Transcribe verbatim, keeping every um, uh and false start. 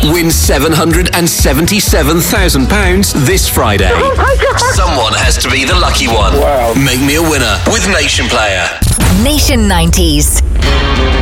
Win seven hundred seventy-seven thousand pounds this Friday. Oh my God. Someone has to be the lucky one. Wow. Make me a winner with Nation Player. Nation nineties.